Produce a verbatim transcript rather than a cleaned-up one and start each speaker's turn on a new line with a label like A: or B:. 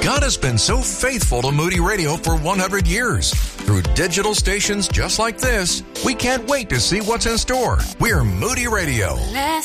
A: God has been so faithful to Moody Radio for one hundred years. Through digital stations just like this, we can't wait to see what's in store. We're Moody Radio.
B: Last